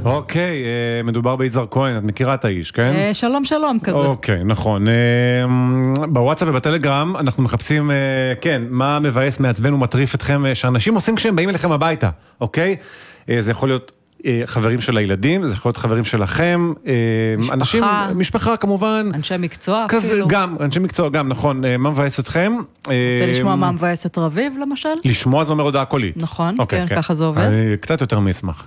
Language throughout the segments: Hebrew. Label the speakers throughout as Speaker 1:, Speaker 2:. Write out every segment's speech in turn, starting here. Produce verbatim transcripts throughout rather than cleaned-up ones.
Speaker 1: אוקיי, מדובר ביזהר כהן, את מכירה את האיש, כן?
Speaker 2: שלום שלום כזה.
Speaker 1: אוקיי, נכון. בוואטסאפ ובטלגרם אנחנו מחפשים, כן, מה מבאס, מעצבן ומטריף אתכם, שאנשים עושים כשהם באים אליכם הביתה, אוקיי? זה יכול להיות חברים של הילדים, זה יכול להיות חברים שלכם,
Speaker 2: משפחה.
Speaker 1: אנשים, משפחה כמובן.
Speaker 2: אנשי מקצוע
Speaker 1: כזה,
Speaker 2: אפילו.
Speaker 1: גם, אנשי מקצוע, גם, נכון. מה מבאס אתכם?
Speaker 2: רוצה לשמוע מה מבאס את רביב, למשל?
Speaker 1: לשמוע זה אומר הודעה קולית.
Speaker 2: נכון,
Speaker 1: אוקיי,
Speaker 2: כן,
Speaker 1: כן.
Speaker 2: ככה זה עובד.
Speaker 1: אני קצת יותר מאשמח.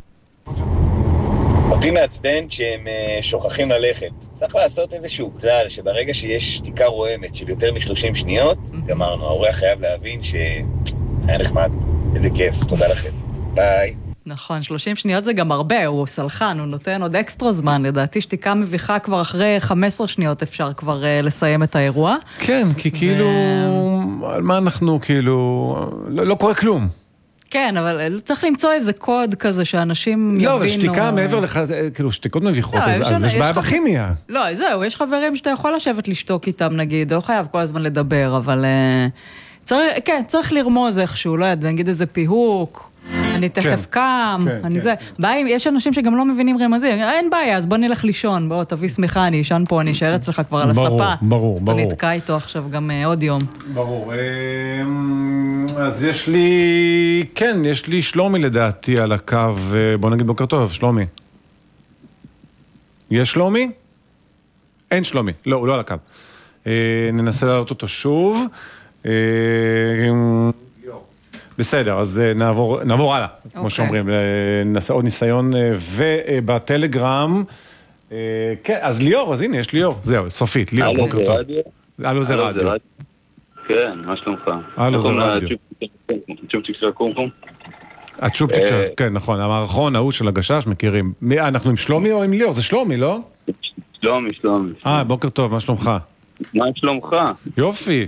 Speaker 3: אותי מעצבן כשהם שוכחים ללכת. צריך לעשות איזשהו כלל שברגע שיש שתיקה רועמת של יותר מ-שלושים שניות, גמרנו. האורח חייב להבין שהיה נחמד. איזה כיף, תודה לכם. ביי.
Speaker 2: נכון, שלושים שניות זה גם הרבה, הוא סלחן, הוא נותן עוד אקסטרה זמן, לדעתי שתיקה מביכה כבר אחרי חמש עשרה שניות אפשר כבר uh, לסיים את האירוע.
Speaker 1: כן, כי כאילו, ו... על מה אנחנו כאילו, לא, לא קורה כלום.
Speaker 2: כן, אבל צריך למצוא איזה קוד כזה שאנשים יבינו.
Speaker 1: לא, אבל שתיקה מעבר לך, כאילו שתיקות מביכות, אז יש בעיה בכימיה.
Speaker 2: לא, זהו, יש חברים שאתה יכול לשבת לשתוק איתם נגיד, לא חייב כל הזמן לדבר, אבל כן, צריך לרמוז איכשהו, לא יודע, נגיד איזה פיהוק, אני תכף קם, אני זה. יש אנשים שגם לא מבינים רמזים, אין בעיה, אז בוא נלך לישון, בוא, תביא שמחה, אני ישן פה, אני אשאר אצלך כבר על הספה.
Speaker 1: ברור, ברור, ברור.
Speaker 2: אז אתה נתקע איתו עכשיו גם עוד יום.
Speaker 1: ברור. אז יש לי, כן, יש לי שלומי לדעתי על הקו, בוא נגיד בוקר טוב, שלומי. יש שלומי? אין שלומי, לא, הוא לא על הקו. ננסה לעלות אותו שוב. בסדר, אז נעבור, נעבור הלאה, okay. כמו שאומרים, נעשה עוד ניסיון, ובטלגרם, כן, אז ליאור, אז הנה, יש ליאור, זהו, סופית, ליאור, בוקר טוב. הלו זה רדיו.
Speaker 4: כן, מה שלומך?
Speaker 1: הלו זה רדיו.
Speaker 4: הצ'ופצ'יק של הקומקום?
Speaker 1: הצ'ופצ'יק של, כן, נכון, המערכון ההוא של הגשש, מכירים. אנחנו עם שלומי או עם ליאור? זה שלומי, לא?
Speaker 4: שלומי, שלומי.
Speaker 1: אה, בוקר טוב, מה שלומך?
Speaker 4: מה שלומך?
Speaker 1: יופי.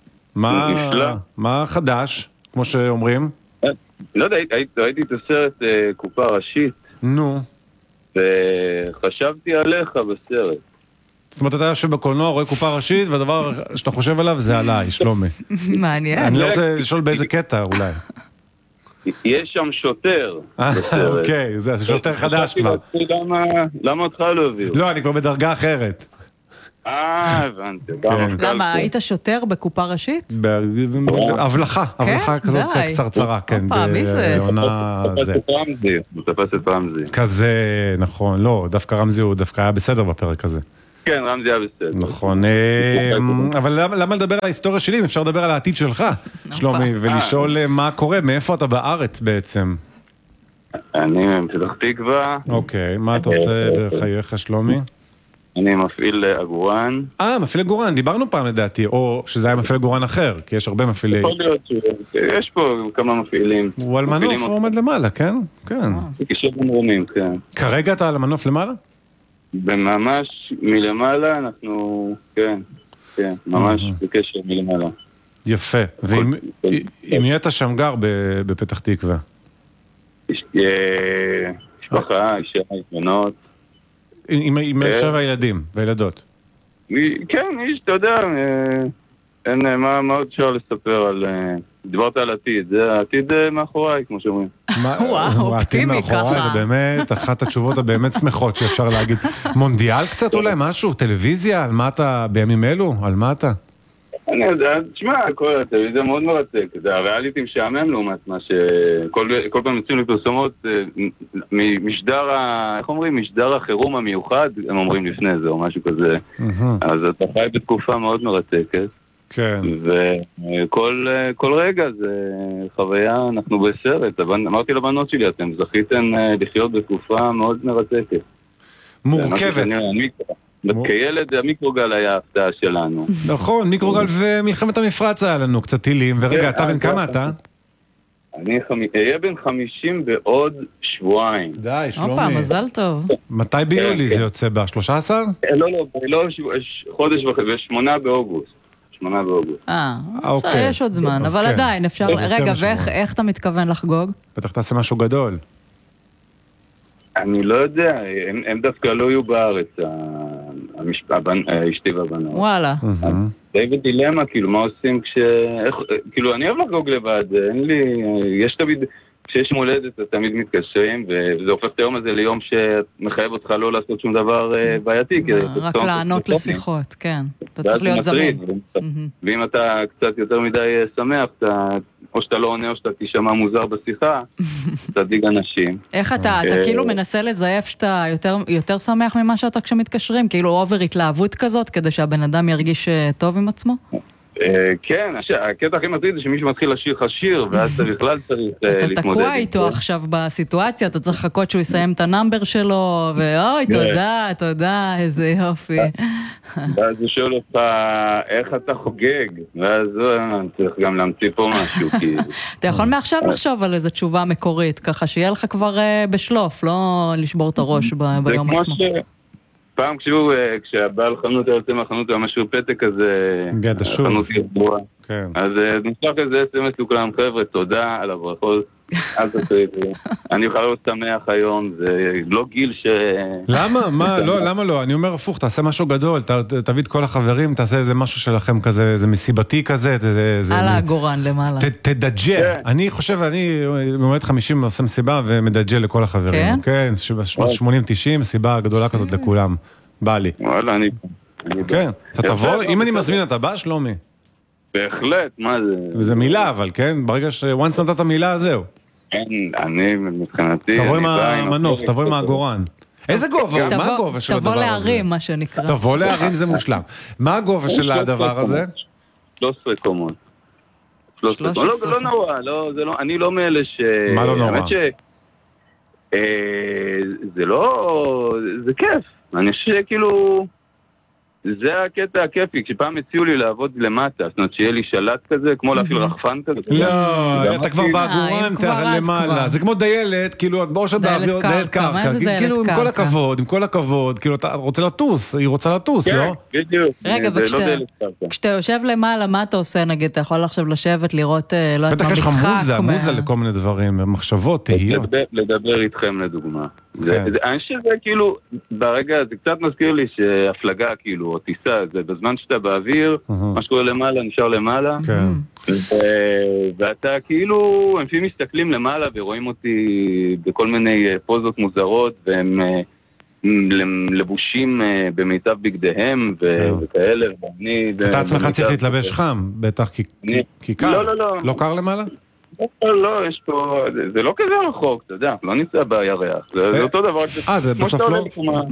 Speaker 1: מה חדש? כמו שאומרים?
Speaker 4: לא יודע, ראיתי את הסרט קופה ראשית.
Speaker 1: נו.
Speaker 4: וחשבתי עליך בסרט.
Speaker 1: זאת אומרת, אתה יושב בקולנוע, רואה קופה ראשית, והדבר שאתה חושב עליו זה עליי, שלומי.
Speaker 2: מעניין.
Speaker 1: אני לא רוצה לשאול באיזה קטע, אולי.
Speaker 4: יש שם שוטר.
Speaker 1: אוקיי, זה שוטר חדש כבר.
Speaker 4: למה אותך לא הביאו?
Speaker 1: לא, אני כבר בדרגה אחרת.
Speaker 4: אה, הבנתי.
Speaker 2: למה, היית שוטר בקופה ראשית?
Speaker 1: הבלחה, הבלחה כזאת קצרצרה, כן.
Speaker 2: מי זה?
Speaker 4: הוא תפס את רמזי.
Speaker 1: כזה, נכון, לא, דווקא רמזי הוא דווקא היה בסדר בפרק הזה.
Speaker 4: כן, רמזי היה בסדר.
Speaker 1: נכון, אבל למה לדבר על ההיסטוריה שלי, אם אפשר לדבר על העתיד שלך, שלומי, ולשאול מה קורה, מאיפה אתה בארץ בעצם?
Speaker 4: אני מפתח תקווה.
Speaker 1: אוקיי, מה אתה עושה בחייך, שלומי?
Speaker 4: אני מפעיל עגורן.
Speaker 1: אה, מפעיל עגורן, דיברנו פעם לדעתי, או שזה היה מפעיל עגורן אחר, כי יש הרבה מפעילי...
Speaker 4: יכול להיות שיש פה כמה מפעילים.
Speaker 1: הוא על מנוף, הוא עומד למעלה, כן? כן.
Speaker 4: בקשר במרומים, כן.
Speaker 1: כרגע אתה על המנוף למעלה?
Speaker 4: ממש מלמעלה אנחנו, כן, כן, ממש בקשר מלמעלה.
Speaker 1: יפה. ועם מי אתה שם גר בפתח תקווה?
Speaker 4: משפחה, אישה, בנות.
Speaker 1: עם שבע ילדים וילדות.
Speaker 4: כן, איש, אתה יודע, אין, מה עוד אפשר לספר על... דיברת על עתיד, זה העתיד מאחוריי, כמו שאומרים.
Speaker 2: וואו, אופטימי ככה.
Speaker 1: זה באמת אחת התשובות הבאמת שמחות שאפשר להגיד. מונדיאל קצת אולי, משהו, טלוויזיה, על מה אתה בימים אלו? על מה אתה?
Speaker 4: אני יודע, תשמע, כל הטלוויזיה מאוד מרתק, זה הריאליטי משעמם לעומת מה שכל פעם יוצאים לפרסומות ממשדר, איך אומרים, משדר החירום המיוחד, הם אומרים לפני זה או משהו כזה, אז אתה חי בתקופה מאוד מרתקת.
Speaker 1: כן.
Speaker 4: וכל רגע זה חוויה, אנחנו בסרט, אמרתי לבנות שלי, אתם זכיתם לחיות בתקופה מאוד מרתקת.
Speaker 1: מורכבת.
Speaker 4: כילד המיקרוגל היה ההפתעה שלנו.
Speaker 1: נכון, מיקרוגל ומלחמת המפרץ היה לנו, קצת טילים, ורגע, אתה בן כמה אתה?
Speaker 4: אני אהיה בן חמישים בעוד שבועיים.
Speaker 1: די, שלומי.
Speaker 2: אופה, מזל טוב.
Speaker 1: מתי ביולי זה יוצא? ב-שלושה עשר?
Speaker 4: לא, לא, לא, חודש וחודש, שמונה באוגוסט. שמונה באוגוסט.
Speaker 2: אה, יש עוד זמן, אבל עדיין אפשר... רגע, ואיך אתה מתכוון לחגוג?
Speaker 1: בטח תעשה משהו גדול.
Speaker 4: אני לא יודע, הם דווקא לא יהיו בארץ, אשתי והבנות.
Speaker 2: וואלה.
Speaker 4: די בדילמה, כאילו, מה עושים כש... כאילו, אני אוהב לחגוג לבד, אין לי... יש תמיד... כשיש מולדת, אז תמיד מתקשרים, וזה הופך את היום הזה ליום שמחייב אותך לא לעשות שום דבר בעייתי.
Speaker 2: רק לענות לשיחות, כן. אתה צריך להיות זמין.
Speaker 4: ואם אתה קצת יותר מדי שמח, או שאתה לא עונה או שאתה תשמע מוזר בשיחה, תדיג אנשים.
Speaker 2: איך אתה, אתה כאילו מנסה לזייף שאתה יותר שמח ממה שאתה כשמתקשרים? כאילו אובר התלהבות כזאת, כדי שהבן אדם ירגיש טוב עם עצמו?
Speaker 4: כן, הקטע הכי מטריד זה שמישהו מתחיל לשיר לך שיר, ואז אתה בכלל צריך להתמודד.
Speaker 2: אתה תקוע איתו עכשיו בסיטואציה, אתה צריך לחכות שהוא יסיים את הנאמבר שלו, ואוי, תודה, תודה, איזה יופי.
Speaker 4: ואז הוא שואל אותך, איך אתה חוגג? ואז צריך גם להמציא פה משהו.
Speaker 2: אתה יכול מעכשיו לחשוב על איזו תשובה מקורית, ככה שיהיה לך כבר בשלוף, לא לשבור את הראש ביום עצמו.
Speaker 4: פעם כשהוא, כשהבעל חנות היה יוצא מהחנות, היה משהו פתק כזה,
Speaker 1: ביד השוב.
Speaker 4: החנות ירבועה. אז נשלח איזה אס-אם-אס לכולם, חבר'ה, תודה על הברכות, אל תעשו את זה. אני יכול להיות שמח היום, זה לא גיל ש...
Speaker 1: למה? מה? לא, למה לא? אני אומר הפוך, תעשה משהו גדול, תביא את כל החברים, תעשה איזה משהו שלכם כזה, איזה מסיבתי כזה.
Speaker 2: על הגורן למעלה.
Speaker 1: תדג'ה. אני חושב, אני במועד חמישים עושה מסיבה ומדג'ה לכל החברים. כן? שמונים תשעים, מסיבה גדולה כזאת לכולם. בא לי.
Speaker 4: וואלה, אני...
Speaker 1: כן. אתה תבוא, אם אני מזמין, אתה בא, שלומי?
Speaker 4: בהחלט, מה זה?
Speaker 1: וזה מילה, אבל כן? ברגע שוואנס נתת מילה, זהו.
Speaker 4: כן, אני מבחינתי...
Speaker 1: תבוא עם המנוף, תבוא עם הגורן. איזה גובה? מה הגובה של הדבר הזה?
Speaker 2: תבוא להרים, מה שנקרא.
Speaker 1: תבוא להרים, זה מושלם. מה הגובה של הדבר הזה?
Speaker 4: שלוש עשרה קומות. לא נורא, אני לא מאלה ש...
Speaker 1: מה לא נורא?
Speaker 4: זה לא... זה כיף. אני חושב שכאילו... זה הקטע הכיפי, כשפעם הציעו לי לעבוד למטה, זאת אומרת שיהיה לי שלט כזה, כמו להפעיל רחפן כזה.
Speaker 1: לא, אתה כבר בעגורן, אתה למעלה. זה כמו דיילת, כאילו, בואו שבאוויר, דיילת קרקע. כאילו, עם כל הכבוד, עם כל הכבוד, כאילו, אתה רוצה לטוס, היא רוצה לטוס, לא?
Speaker 4: כן, בדיוק.
Speaker 2: רגע, וכשאתה יושב למעלה, מה אתה עושה, נגיד, אתה יכול עכשיו לשבת, לראות, לא יודעת מה, משחק?
Speaker 1: בטח יש לך מוזה, מוזה לכל מיני דברים, מחשבות, תהיות.
Speaker 4: לדבר איתכם לדוגמה. אני חושב שזה כאילו, ברגע, זה קצת מזכיר לי שהפלגה כאילו, או טיסה, זה בזמן שאתה באוויר, מה שקורה למעלה נשאר למעלה, ואתה כאילו, הם לפעמים מסתכלים למעלה ורואים אותי בכל מיני פוזות מוזרות, והם לבושים במיטב בגדיהם וכאלה,
Speaker 1: אתה עצמך צריך להתלבש חם, בטח כי קר, לא קר למעלה?
Speaker 4: לא, יש פה, זה לא כזה רחוק, אתה יודע, לא נמצא בירח, זה אותו דבר.
Speaker 1: אה, זה בסוף לא?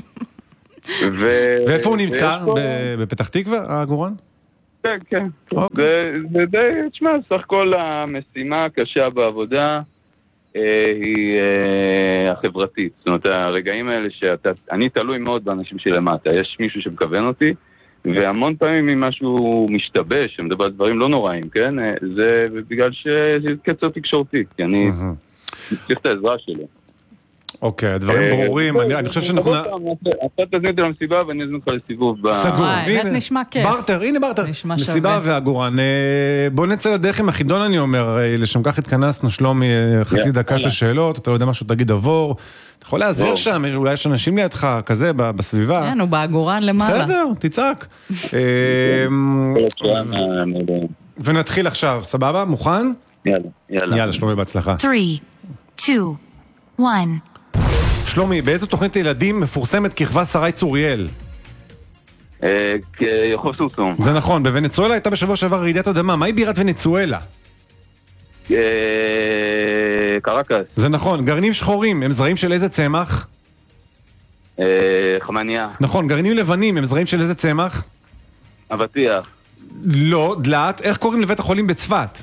Speaker 1: ואיפה הוא נמצא? בפתח תקווה, העגורן?
Speaker 4: כן, כן. זה די, תשמע, סך כל המשימה הקשה בעבודה היא החברתית. זאת אומרת, הרגעים האלה שאני תלוי מאוד באנשים שלמטה, יש מישהו שמכוון אותי, והמון פעמים אם משהו משתבש, שמדבר על דברים לא נוראים, כן? זה בגלל שזה קצר תקשורתי, כי אני צריך את העזרה שלו.
Speaker 1: אוקיי, הדברים ברורים, אני חושב שאנחנו...
Speaker 4: אתה תזמין אותי למסיבה ואני אזמין אותך לסיבוב.
Speaker 1: סגור, הנה, ברטר, הנה ברטר, מסיבה והגורן. בוא נצא לדרך עם החידון, אני אומר, לשם כך התכנסנו, שלומי, חצי דקה של שאלות, אתה לא יודע משהו, תגיד עבור. אתה יכול להעזר שם, אולי יש אנשים לידך, כזה, בסביבה.
Speaker 2: כן, הוא בעגורן למעלה.
Speaker 1: בסדר, תצעק. ונתחיל עכשיו, סבבה? מוכן?
Speaker 4: יאללה, יאללה.
Speaker 1: יאללה, שלומי, בהצלחה.
Speaker 5: שלוש, שתיים, אחת.
Speaker 1: שלומי, באיזו תוכנית ילדים מפורסמת כיכבה שרי צוריאל?
Speaker 4: כיחוף סוסום.
Speaker 1: זה נכון, בוונצואלה הייתה בשבוע שעבר רעידת אדמה, מהי בירת ונצואלה?
Speaker 4: קרקס.
Speaker 1: זה נכון, גרעינים שחורים, הם זרעים של איזה צמח?
Speaker 4: חמניה.
Speaker 1: נכון, גרעינים לבנים, הם זרעים של איזה צמח?
Speaker 4: אבטיח.
Speaker 1: לא, דלת, איך קוראים לבית החולים בצפת?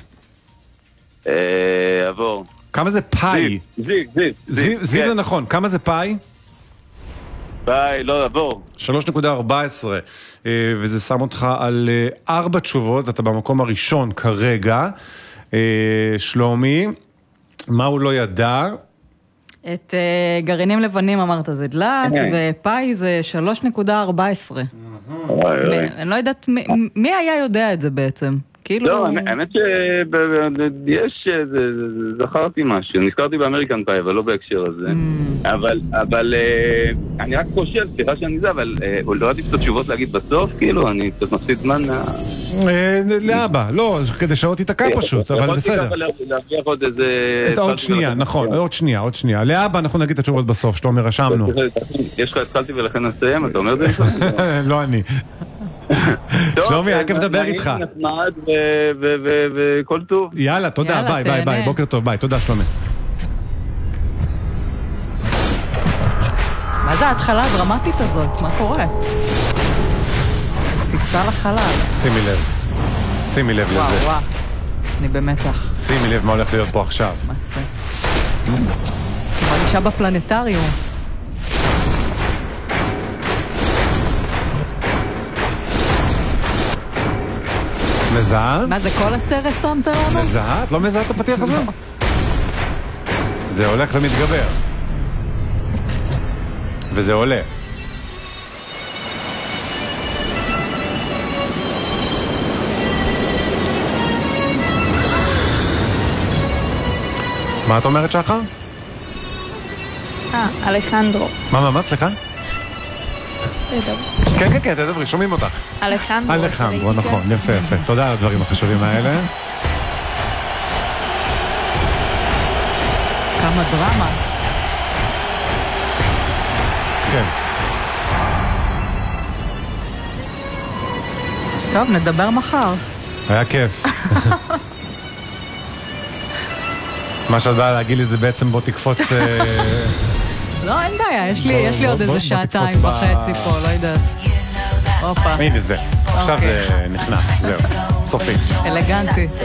Speaker 4: עבור.
Speaker 1: כמה זה פאי?
Speaker 4: זיו, זיו,
Speaker 1: זיו. זיו זה נכון, כמה זה פאי?
Speaker 4: פאי, לא, עבור.
Speaker 1: שלוש נקודה ארבע עשרה, וזה שם אותך על ארבע תשובות, אתה במקום הראשון כרגע. שלומי, מה הוא לא ידע?
Speaker 2: את גרעינים לבנים אמרת זה דלת, ופאי זה שלוש נקודה ארבע עשרה. אני לא יודעת, מי היה יודע את זה בעצם?
Speaker 4: לא, האמת שיש, זכרתי משהו, נזכרתי באמריקן פאי, אבל לא בהקשר הזה. אבל אני רק חושב, סליחה שאני זה, אבל לא הייתי קצת תשובות להגיד בסוף, כאילו, אני קצת מפסיד זמן
Speaker 1: לאבא, לא, כדי שלא תיתקע פשוט, אבל בסדר.
Speaker 4: יכולתי ככה להרוויח עוד איזה...
Speaker 1: עוד שנייה, נכון, עוד שנייה, עוד שנייה. לאבא אנחנו נגיד את התשובות בסוף, שלומי, רשמנו.
Speaker 4: יש לך התחלתי ולכן נסיים, אתה אומר את זה?
Speaker 1: לא אני. שלומי, היה כיף לדבר איתך.
Speaker 4: נחמד וכל טוב.
Speaker 1: יאללה, תודה, ביי, ביי, ביי, בוקר טוב, ביי, תודה שלומי.
Speaker 2: מה זה ההתחלה הדרמטית הזאת? מה קורה? טיסה לחלל.
Speaker 1: שימי לב. שימי לב לזה.
Speaker 2: וואו, וואו. אני במתח.
Speaker 1: שימי לב מה הולך להיות פה עכשיו.
Speaker 2: מה זה? מרגישה בפלנטריום.
Speaker 1: מזהה?
Speaker 2: מה זה, כל הסרט שמת לנו?
Speaker 1: מזהה? את לא מזהה את הפתיח הזה? זה הולך ומתגבר. וזה עולה. מה את אומרת שחר?
Speaker 6: אה, אלחנדרו.
Speaker 1: מה, מה, מה, סליחה?
Speaker 6: תדבר.
Speaker 1: כן, כן, כן, תדברי, שומעים אותך.
Speaker 6: אלחנדרו.
Speaker 1: אלחנדרו, נכון, יפה, יפה. תודה על הדברים החשובים האלה.
Speaker 2: כמה דרמה.
Speaker 1: כן.
Speaker 2: טוב, נדבר מחר.
Speaker 1: היה כיף. מה שאת באה להגיד לי זה בעצם בוא תקפוץ...
Speaker 2: לא, אין בעיה, יש לי, יש לי עוד איזה שעתיים וחצי פה, לא יודעת. הופה.
Speaker 1: הנה זה, עכשיו זה נכנס, זהו, סופי.
Speaker 2: אלגנטי.